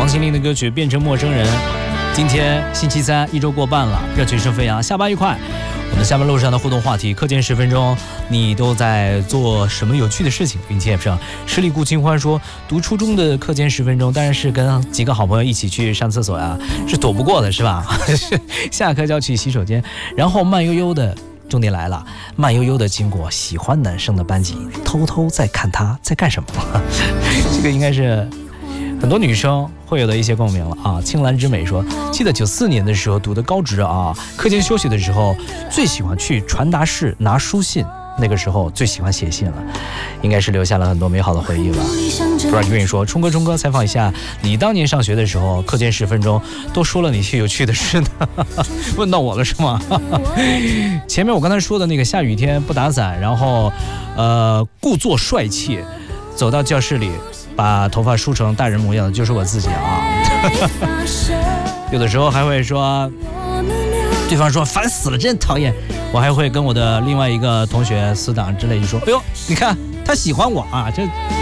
心凌的歌曲《变成陌生人》。今天星期三，一周过半了，热情声飞扬，下班愉快。我们下班路上的互动话题，课间10分钟，你都在做什么有趣的事情？并且上十里顾清欢说，读初中的课间10分钟，当然是跟几个好朋友一起去上厕所呀，是躲不过的，是吧？下课就要去洗手间，然后慢悠悠的。重点来了，慢悠悠地经过喜欢男生的班级，偷偷在看他在干什么。这个应该是很多女生会有的一些共鸣了啊。青兰之美说，记得94年的时候读的高职啊，课间休息的时候最喜欢去传达室拿书信，那个时候最喜欢写信了，应该是留下了很多美好的回忆吧。不知道你愿意说，冲哥采访一下，你当年上学的时候课间10分钟都说了哪些有趣的事呢？问到我了是吗？前面我刚才说的那个下雨天不打伞，然后故作帅气走到教室里把头发梳成大人模样的就是我自己啊。有的时候还会说对方说烦死了真讨厌，我还会跟我的另外一个同学死党之类就说，哎呦你看他喜欢我啊，这